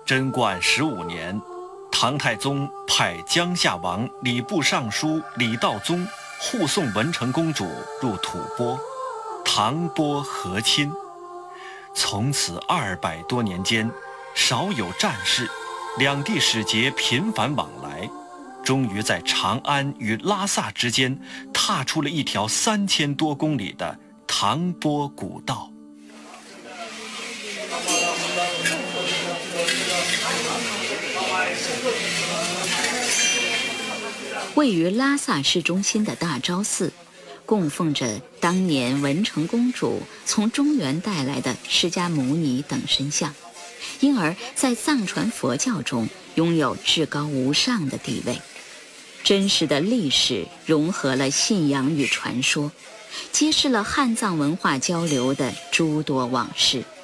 贞观15年，唐太宗派江夏王礼部尚书李道宗护送文成公主入吐蕃，唐蕃和亲。从此200多年间，少有战事，两地使节频繁往来，终于在长安与拉萨之间踏出了一条3000多公里的唐蕃古道。 位于拉萨市中心的大昭寺，供奉着当年文成公主从中原带来的释迦牟尼等神像，因而在藏传佛教中拥有至高无上的地位。真实的历史融合了信仰与传说，揭示了汉藏文化交流的诸多往事。